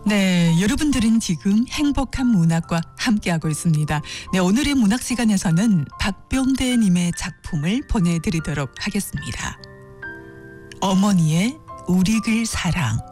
네, 여러분들은 지금 행복한 문학과 함께하고 있습니다. 네, 오늘의 문학 시간에서는 박병대님의 작품을 보내드리도록 하겠습니다. 어머니의 우리 글 사랑.